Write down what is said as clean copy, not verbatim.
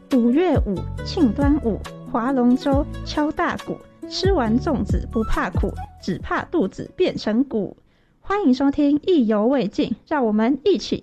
5月5庆端午，划龙舟，敲大鼓，吃完粽子不怕苦，只怕肚子变成鼓。欢迎收听意犹未尽，让我们一起